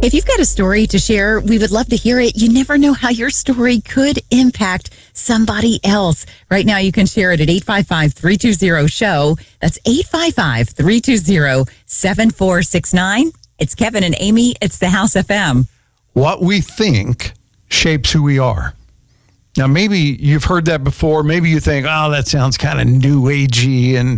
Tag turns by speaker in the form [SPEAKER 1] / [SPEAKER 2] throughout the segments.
[SPEAKER 1] If you've got a story to share, we would love to hear it. You never know how your story could impact somebody else. Right now, you can share it at 855-320-SHOW. That's 855-320-7469. It's Kevin and Amy. It's the House FM.
[SPEAKER 2] What we think shapes who we are. Now, maybe you've heard that before. Maybe you think, oh, that sounds kind of new agey and,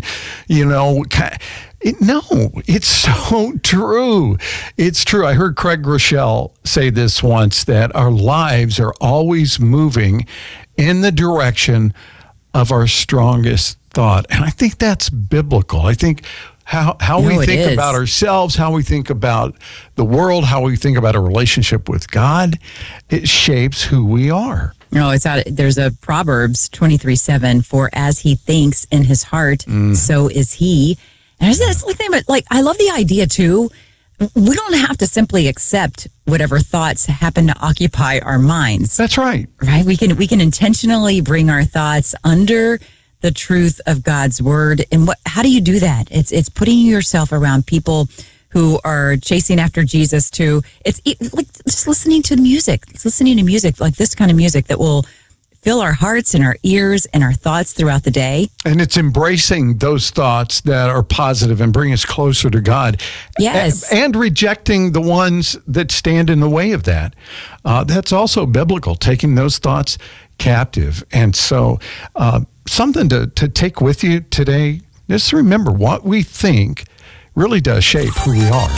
[SPEAKER 2] no, it's so true. It's true. I heard Craig Groeschel say this once, that our lives are always moving in the direction of our strongest thought. And I think that's biblical. I think how we think about ourselves, how we think about the world, how we think about a relationship with God, it shapes who we are.
[SPEAKER 1] There's a Proverbs 23:7, for as he thinks in his heart, so is he. And I love the idea too. We don't have to simply accept whatever thoughts happen to occupy our minds.
[SPEAKER 2] That's right.
[SPEAKER 1] Right? We can intentionally bring our thoughts under the truth of God's word. And how do you do that? It's putting yourself around people who are chasing after Jesus too. It's like just listening to music. It's listening to music, like this kind of music that will fill our hearts and our ears and our thoughts throughout the day.
[SPEAKER 2] And it's embracing those thoughts that are positive and bring us closer to God.
[SPEAKER 1] Yes.
[SPEAKER 2] And rejecting the ones that stand in the way of that. That's also biblical, taking those thoughts captive. And so something to take with you today, just remember what we think really does shape who we are.